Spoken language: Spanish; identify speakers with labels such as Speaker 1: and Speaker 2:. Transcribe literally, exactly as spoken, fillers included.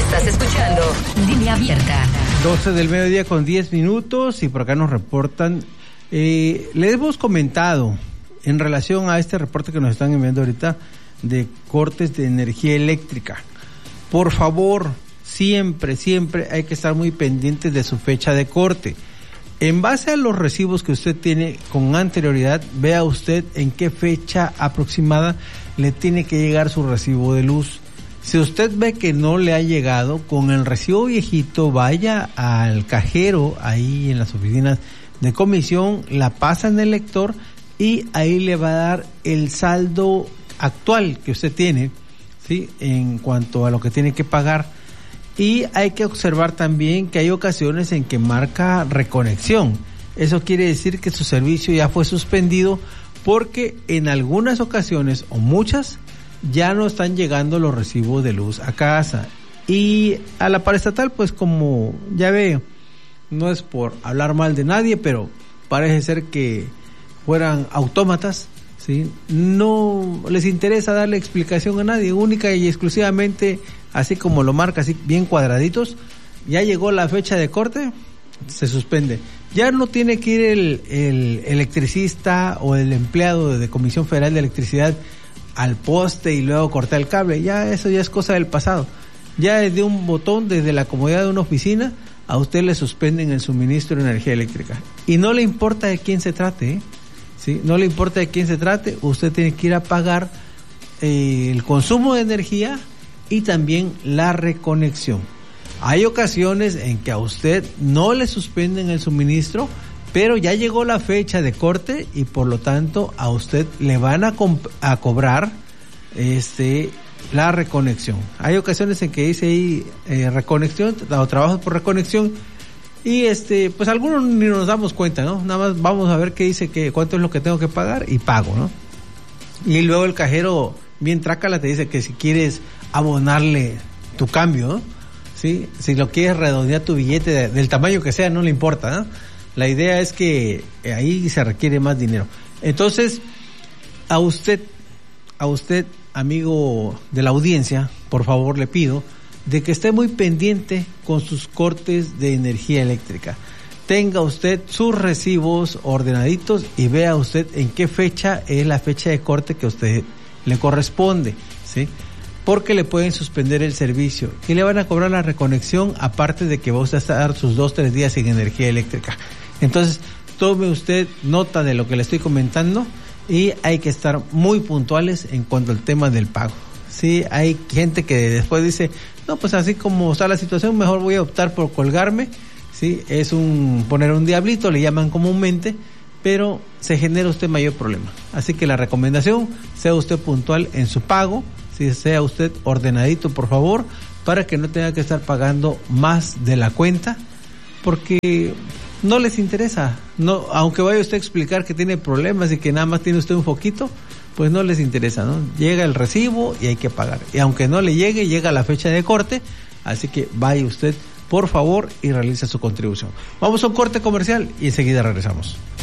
Speaker 1: Estás escuchando Línea Abierta.
Speaker 2: doce del mediodía con diez minutos y por acá nos reportan. Eh, le hemos comentado en relación a este reporte que nos están enviando ahorita de cortes de energía eléctrica. Por favor, siempre, siempre hay que estar muy pendientes de su fecha de corte. En base a los recibos que usted tiene con anterioridad, vea usted en qué fecha aproximada le tiene que llegar su recibo de luz. Si usted ve que no le ha llegado, con el recibo viejito, vaya al cajero ahí en las oficinas de comisión, la pasa en el lector y ahí le va a dar el saldo actual que usted tiene, ¿sí?, en cuanto a lo que tiene que pagar. Y hay que observar también que hay ocasiones en que marca reconexión. Eso quiere decir que su servicio ya fue suspendido porque en algunas ocasiones, o muchas, ya no están llegando los recibos de luz a casa. Y a la paraestatal, pues como ya ve, no es por hablar mal de nadie, pero parece ser que fueran autómatas, ¿sí? No les interesa darle explicación a nadie, única y exclusivamente, así como lo marca, así bien cuadraditos, ya llegó la fecha de corte, se suspende. Ya no tiene que ir el, el electricista o el empleado de Comisión Federal de Electricidad al poste y luego cortar el cable, ya eso ya es cosa del pasado. Ya desde un botón, desde la comodidad de una oficina, a usted le suspenden el suministro de energía eléctrica. Y no le importa de quién se trate, ¿eh? ¿Sí? No le importa de quién se trate, usted tiene que ir a pagar eh, el consumo de energía y también la reconexión. Hay ocasiones en que a usted no le suspenden el suministro, pero ya llegó la fecha de corte y por lo tanto a usted le van a, comp- a cobrar este la reconexión. Hay ocasiones en que dice ahí eh, reconexión o trabajo por reconexión y este pues algunos ni nos damos cuenta, ¿no? Nada más vamos a ver qué dice, que cuánto es lo que tengo que pagar y pago, ¿no? Y luego el cajero bien trácala te dice que si quieres abonarle tu cambio, ¿no? ¿Sí? Si lo quieres redondear tu billete de, del tamaño que sea, no le importa, ¿no? La idea es que ahí se requiere más dinero. Entonces, a usted, a usted, amigo de la audiencia, por favor le pido de que esté muy pendiente con sus cortes de energía eléctrica. Tenga usted sus recibos ordenaditos y vea usted en qué fecha es la fecha de corte que a usted le corresponde, ¿sí? Porque le pueden suspender el servicio y le van a cobrar la reconexión, aparte de que va a usted a estar sus dos, tres días sin energía eléctrica. Entonces, tome usted nota de lo que le estoy comentando y hay que estar muy puntuales en cuanto al tema del pago. Sí, hay gente que después dice, no, pues así como está la situación, mejor voy a optar por colgarme. Sí, es un poner un diablito, le llaman comúnmente, pero se genera usted mayor problema. Así que la recomendación, sea usted puntual en su pago, si sea usted ordenadito, por favor, para que no tenga que estar pagando más de la cuenta, porque no les interesa. No, aunque vaya usted a explicar que tiene problemas y que nada más tiene usted un foquito, pues no les interesa, ¿no? Llega el recibo y hay que pagar. Y aunque no le llegue, llega la fecha de corte, así que vaya usted, por favor, y realice su contribución. Vamos a un corte comercial y enseguida regresamos.